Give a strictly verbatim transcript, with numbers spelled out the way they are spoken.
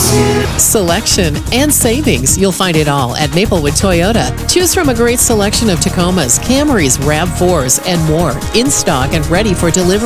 Selection and savings. You'll find it all at Maplewood Toyota. Choose from a great selection of Tacomas, Camrys, RAV fours, and more in stock and ready for delivery.